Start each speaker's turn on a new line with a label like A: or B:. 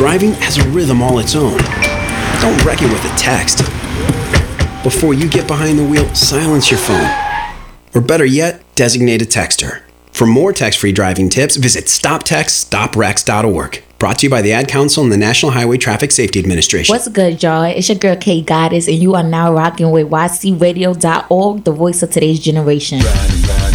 A: Driving has a rhythm all its own. Don't wreck it with a text. Before you get behind the wheel, silence your phone. Or better yet, designate a texter. For more text-free driving tips, visit stoptextstoprex.org. Brought to you by the Ad Council and the National Highway Traffic Safety Administration.
B: What's good, y'all? It's your girl, K Goddess, and you are now rocking with YCRadio.org, the voice of today's generation.